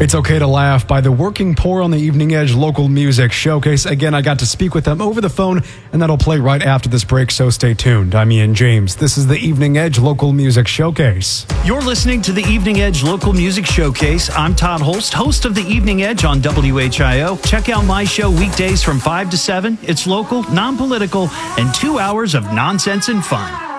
It's Okay to Laugh by the Working Poor on the Evening Edge Local Music Showcase. Again, I got to speak with them over the phone, and that'll play right after this break, so stay tuned. I'm Ian James. This is the Evening Edge Local Music Showcase. You're listening to the Evening Edge Local Music Showcase. I'm Todd Holst, host of the Evening Edge on WHIO. Check out my show weekdays from 5 to 7. It's local, non-political, and 2 hours of nonsense and fun.